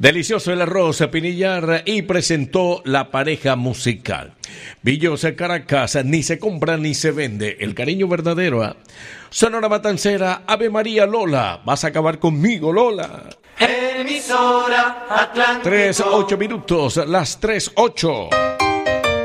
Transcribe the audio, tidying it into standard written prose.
Delicioso el arroz Pinillar y presentó la pareja musical. Villos Caracas, ni se compra ni se vende. El cariño verdadero. Sonora Matancera, Ave María Lola. Vas a acabar conmigo, Lola. Emisora Atlántico. 3:08, las 3:08.